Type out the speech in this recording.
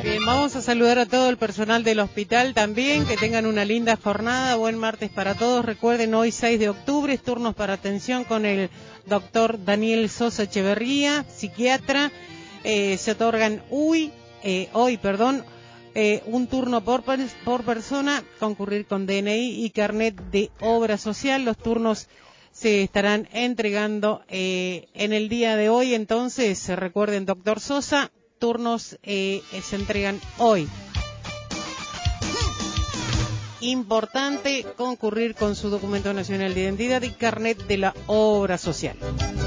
Bien, vamos a saludar a todo el personal del hospital también, que tengan una linda jornada, buen martes para todos. Recuerden, hoy 6 de octubre, turnos para atención con el doctor Daniel Sosa Echeverría, psiquiatra. Se otorgan hoy, un turno por persona, concurrir con DNI y carnet de obra social. Los turnos se estarán entregando en el día de hoy, entonces recuerden, doctor Sosa, turnos se entregan hoy. Importante concurrir con su documento nacional de identidad y carnet de la obra social.